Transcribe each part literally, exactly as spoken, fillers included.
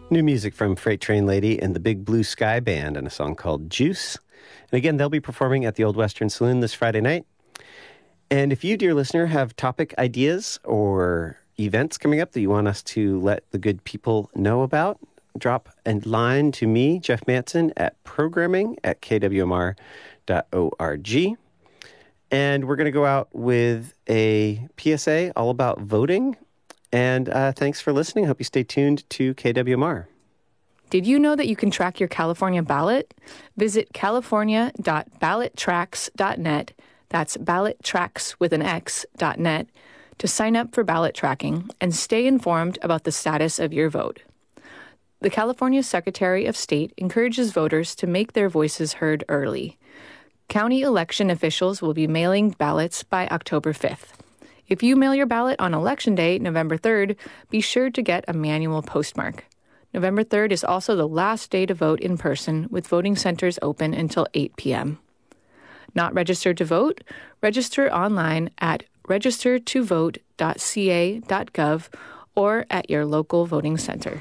New music from Freight Train Lady and the Big Blue Sky Band and a song called Juice. And again, they'll be performing at the Old Western Saloon this Friday night. And if you, dear listener, have topic ideas or events coming up that you want us to let the good people know about, drop a line to me, Jeff Manson, at programming at k w m r dot org. And we're going to go out with a P S A all about voting. And uh, thanks for listening. I hope you stay tuned to K W M R. Did you know that you can track your California ballot? Visit california dot ballot tracks dot net, that's ballot tracks with an X, dot net, to sign up for ballot tracking and stay informed about the status of your vote. The California Secretary of State encourages voters to make their voices heard early. County election officials will be mailing ballots by October fifth. If you mail your ballot on Election Day, November third, be sure to get a manual postmark. November third is also the last day to vote in person, with voting centers open until eight p.m. Not registered to vote? Register online at register to vote dot c a dot gov or at your local voting center.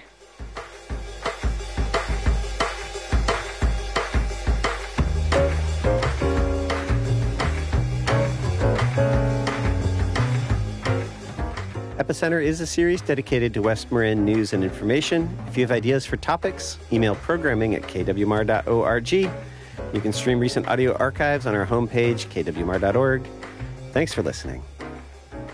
Epicenter is a series dedicated to West Marin news and information. If you have ideas for topics, email programming at k w m r dot org. You can stream recent audio archives on our homepage, k w m r dot org. Thanks for listening.